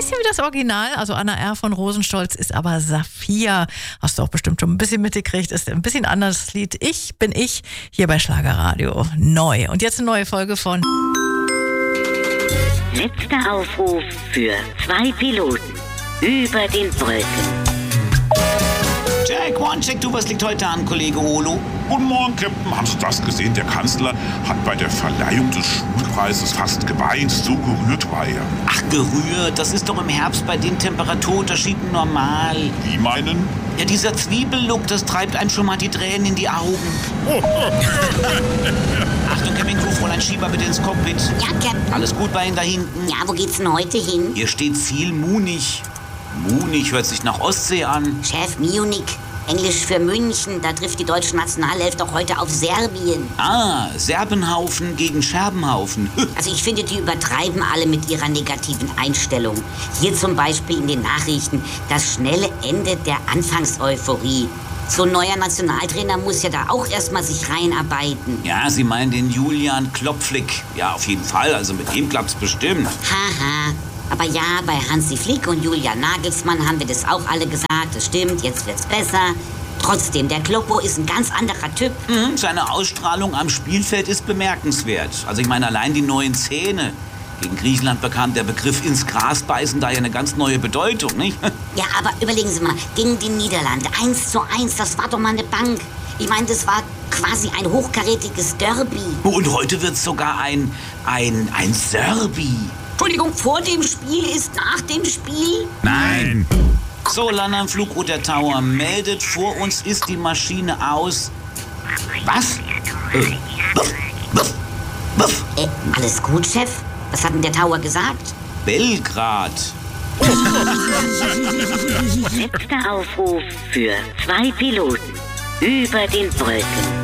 bisschen wie das Original, also Anna R. von Rosenstolz ist aber Saphir. Hast du auch bestimmt schon ein bisschen mitgekriegt, ist ein bisschen anderes Lied. Ich bin ich, hier bei Schlagerradio neu. Und jetzt eine neue Folge von Letzter Aufruf für 2 Piloten über den Brücken. Jack, One-Check, du, was liegt heute an, Kollege Olo? Guten Morgen, Captain. Haben Sie das gesehen? Der Kanzler hat bei der Verleihung des Schulpreises fast geweint. So gerührt war er. Ach, gerührt, das ist doch im Herbst bei den Temperaturunterschieden normal. Wie meinen? Ja, dieser Zwiebellook, das treibt einem schon mal die Tränen in die Augen. Achtung, Kevin Crew, Fräulein Schieber, bitte ins Cockpit. Ja, Captain. Alles gut bei Ihnen da hinten? Ja, wo geht's denn heute hin? Hier steht Ziel Munich. Munich hört sich nach Ostsee an. Chef, Munich. Englisch für München. Da trifft die deutsche Nationalelf doch heute auf Serbien. Ah, Serbenhaufen gegen Scherbenhaufen. Also ich finde, die übertreiben alle mit ihrer negativen Einstellung. Hier zum Beispiel in den Nachrichten das schnelle Ende der Anfangseuphorie. So ein neuer Nationaltrainer muss ja da auch erstmal sich reinarbeiten. Ja, Sie meinen den Julian Klopflick. Ja, auf jeden Fall. Also mit ihm klappt's bestimmt. Haha. Aber ja, bei Hansi Flick und Julian Nagelsmann haben wir das auch alle gesagt. Das stimmt, jetzt wird's besser. Trotzdem, der Kloppo ist ein ganz anderer Typ. Seine Ausstrahlung am Spielfeld ist bemerkenswert. Also ich meine, allein die neuen Zähne. Gegen Griechenland bekam der Begriff ins Gras beißen da ja eine ganz neue Bedeutung, nicht? Ja, aber überlegen Sie mal, gegen die Niederlande 1:1, das war doch mal eine Bank. Ich meine, das war quasi ein hochkarätiges Derby. Und heute wird's sogar ein Serbi. Entschuldigung, vor dem Spiel ist nach dem Spiel? Nein. So, Landern Flugroute Tower meldet, vor uns ist die Maschine aus. Was? Alles gut, Chef? Was hat denn der Tower gesagt? Belgrad. Letzter Aufruf für 2 Piloten über den Brücken.